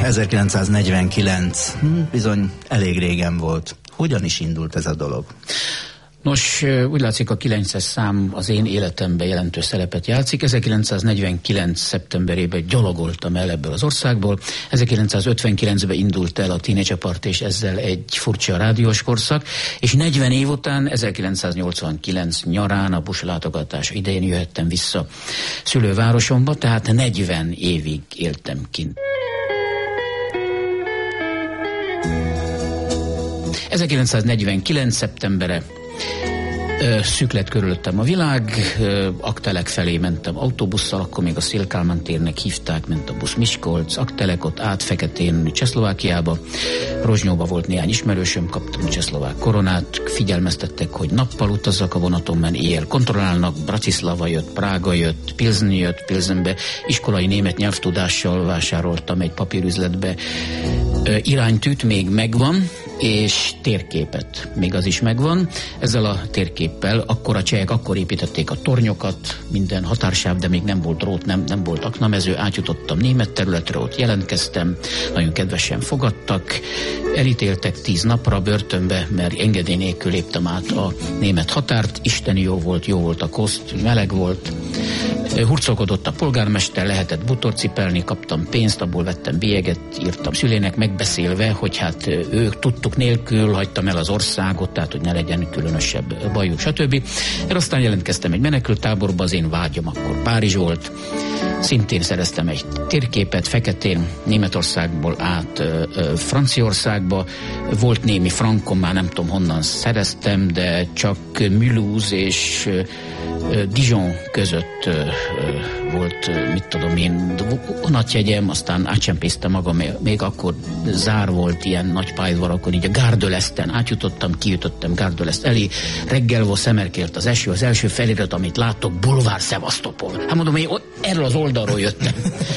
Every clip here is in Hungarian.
1949. Bizony elég régen volt. Hogyan is indult ez a dolog? Nos, úgy látszik, a 9-es szám az én életemben jelentős szerepet játszik. 1949. szeptemberében gyalogoltam el ebből az országból. 1959-ben indult el a tínédzserpart, és ezzel egy furcsa rádiós korszak, és 40 év után, 1989 nyarán a Bush látogatás idején jöhettem vissza szülővárosomba, tehát 40 évig éltem kint. 1949. szeptembere szűk lett körülöttem a világ, Aktelek felé mentem autóbusszal, akkor még a Széll-Kálmán térnek hívták, ment a busz Miskolc, Aktelekot át Feketén, Csehszlovákiába, Rozsnyóba volt néhány ismerősöm, kaptam csehszlovák koronát, figyelmeztettek, hogy nappal utazzak a vonaton, mert éjjel kontrollálnak, Bratislava jött, Prága jött, Pilzen jött, Pilzenbe, iskolai német nyelvtudással vásároltam egy papírüzletbe, iránytűt még megvan, és térképet, még az is megvan. Ezzel a térképpel akkor a csehek akkor építették a tornyokat, minden határsáv, de még nem volt drót, nem volt aknamező, átjutottam német területre, ott jelentkeztem, nagyon kedvesen fogadtak, elítéltek 10 napra börtönbe, mert engedély nélkül léptem át a német határt, isteni jó volt a koszt, meleg volt, hurcolkodott a polgármester, lehetett butorcipelni, kaptam pénzt, abból vettem bélyeget, írtam szülének megbeszélve, hogy hát ők tudtuk nélkül hagytam el az országot, tehát hogy ne legyen különösebb bajuk, stb. Aztán jelentkeztem egy menekülttáborba, az én vágyam akkor Párizs volt. Szintén szereztem egy térképet Feketén, Németországból át Franciaországba. Volt némi frankom, már nem tudom honnan szereztem, de csak Mulhouse és Dijon között volt, mit tudom én, vonatjegyem, aztán átcsempésztem magam, még akkor zár volt, ilyen nagy pályadvarakon, így a Gare de l'Esten átjutottam, kijutottam Gare de l'Est elé, reggel volt szemerkélt az eső, az első felirat, amit láttok, Boulevard Szevasztopol. Hát mondom, én erről az oldalról jöttem.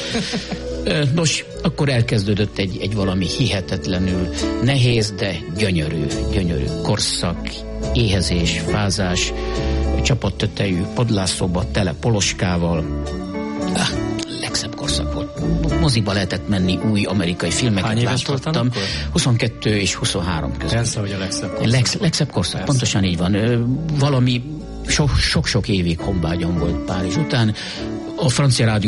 Nos, akkor elkezdődött egy valami hihetetlenül nehéz, de gyönyörű korszak, éhezés, fázás, csapattetejű padlásszoba, tele poloskával. Legszebb korszak volt. Moziba lehetett menni, új amerikai filmeket láthattam. 22 és 23 között. Persze, hogy a legszebb korszak. Legszebb korszak, persze. Pontosan így van. Valami sok-sok évig honvágyam volt Párizs után. A francia rádió